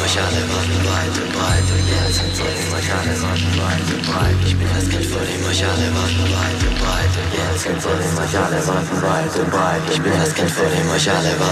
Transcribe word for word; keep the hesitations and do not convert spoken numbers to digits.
euch alle warten weit und breit und jetzt sind vor dem euch alle warten weit und breit. Ich bin das Kind, vor dem euch alle warten weit und breit und jetzt sind vor dem euch alle warten weit und breit. Ich bin das Kind, vor dem euch alle warten